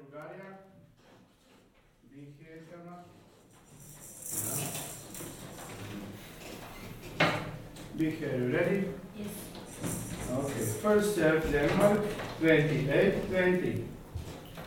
Bulgaria. Be here, Herman. Be here, you ready? Yes. Okay, first serve Denmark, 28-20.